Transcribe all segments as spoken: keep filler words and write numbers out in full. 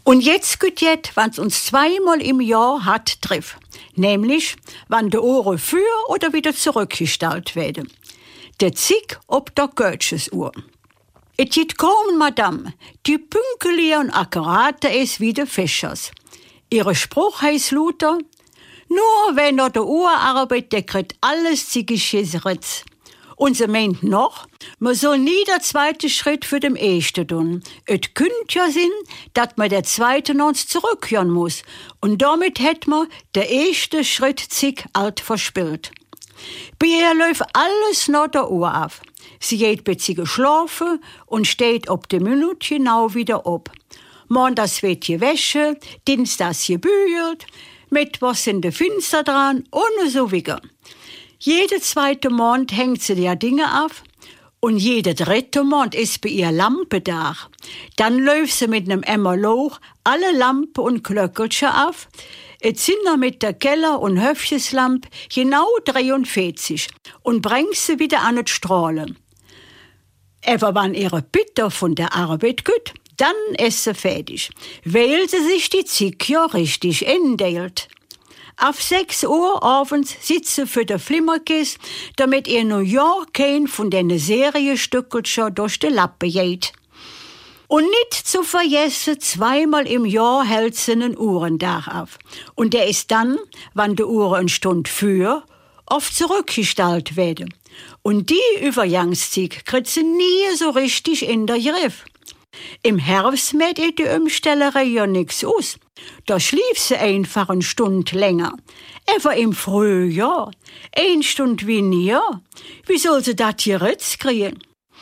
Und jetzt geht jet, wann's uns zweimal im Jahr hat trifft. Nämlich, wann de Ohren für oder wieder zurückgestellt werden. Der Zick ob der Götschesuhr. Et geht kommen, Madame, die pünktlich und akkurate ist wie de Fischers. Ihre Spruch heißt Luther, nur wenn er de Uhr arbeitet, der kriegt alles ziggeschisseritz. Und sie meint noch, man soll nie der zweite Schritt für den ersten tun. Et könnt ja sein, dass man der zweite noch zurückkehren muss. Und damit hätt man der erste Schritt zig alt verspielt. Bei ihr läuft alles nach der Uhr ab. Sie geht bis sie geschlafen und steht ob de Minute genau wieder ob. Montags wird gewäsche, Dienstags gebügelt, Mittwochs sind de Finster dran und so weiter. Jede zweite Mond hängt sie der Dinge auf und jede dritte Mond ist bei ihr Lampe da. Dann läuft sie mit nem Emmerloch alle Lampe und Glöckelchen auf. Et sind noch mit der Keller- und Höfcheslampe genau dreiundvierzig und bringt sie wieder an het Strahlen. Aber wann ihre Bitte von der Arbeit geht, dann ist sie fertig, weil sie sich die Zick ja richtig indeilt. Auf sechs Uhr abends sitzt sie für den Flimmerkiss, damit ihr New York kein von den Serienstückelchen durch die Lappe geht. Und nicht zu vergessen, zweimal im Jahr hält sie einen Uhrentag auf. Und der ist dann, wann die Uhr eine Stunde für, oft zurückgestellt werden. Und die Übergangszeit kriegt sie nie so richtig in der Griff. Im Herbst mäht ihr die Umstellerei ja nix aus. Da schlief sie einfach eine Stunde länger. Aber im Frühjahr, eine Stunde weniger. Wie soll sie das hier jetzt kriegen?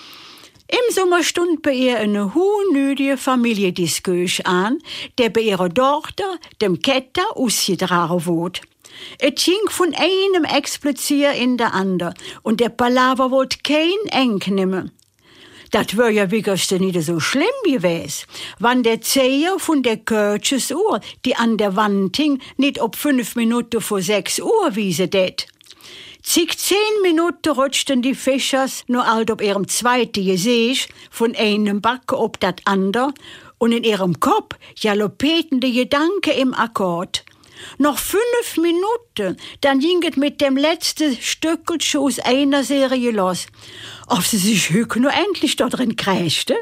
Im Sommer stund bei ihr eine hohnödige Familiendiskussion an, der bei ihrer Tochter, dem Ketter, ausgetragen wurde. Es ging von einem Explizier in der andere und der Palaver wollte kein Eng nehmen. Das wär ja wirklich nicht so schlimm gewesen, wenn der Zeher von der Götschesuhr, die an der Wand hing, nicht ob fünf Minuten vor sechs Uhr wiese det. Zig zehn Minuten rutschten die Fischers nur alt ob ihrem zweiten Gesicht von einem Backe ob dat ander und in ihrem Kopf galoppierten die Gedanken im Akkord. Noch fünf Minuten, dann ging es mit dem letzten Stückelchen aus einer Serie los. Ob sie sich hück nur endlich da drin kreischte?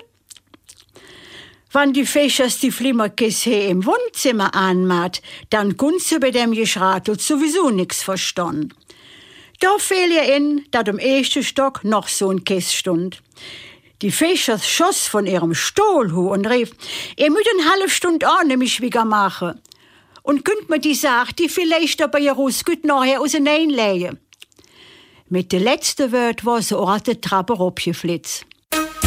Wenn die Fischers die Flimmerkisse im Wohnzimmer anmacht, dann kunst sie bei dem Geschratel sowieso nix verstanden. Da fiel ihr in, dass im ersten Stock noch so ein Kiss stund. Die Fischers schoss von ihrem Stuhl hu und rief, ihr müsst eine halbe Stunde auch nämlich wieder machen. Und könnt mir die Sache, die vielleicht aber ihr raus gut nachher auseinanderlegen. Mit den letzten Wörtern war sie auch die Treppe runtergeflitzt.